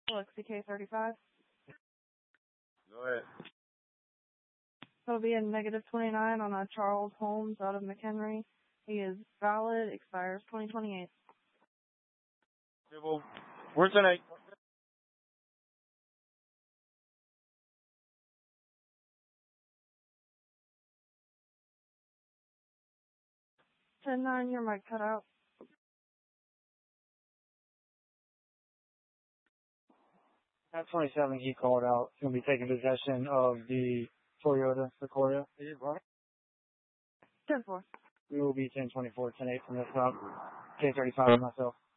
Lexi K35. Go ahead. It'll be a -29 on a Charles Holmes out of McHenry. He is valid, expires 2028. Okay, well, where's the night? 10-9, your mic cut out. At 27, he called out. He's going to be taking possession of the Toyota Sequoia. 10-4. We will be 10-24, 10-8 from this up. K35 and myself.